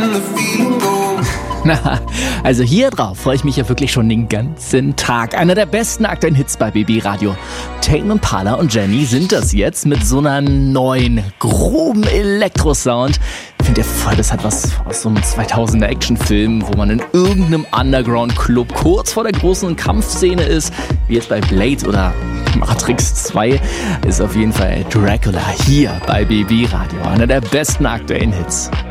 Na, also hier drauf freue ich mich ja wirklich schon den ganzen Tag. Einer der besten aktuellen Hits bei BB Radio. Tame Impala und Jenny sind das jetzt mit so einer neuen, groben Elektrosound. Ich finde ja voll, das hat was aus so einem 2000er Actionfilm, wo man in irgendeinem Underground-Club kurz vor der großen Kampfszene ist, wie jetzt bei Blade oder Matrix 2, ist auf jeden Fall Dracula hier bei BB Radio. Einer der besten aktuellen Hits.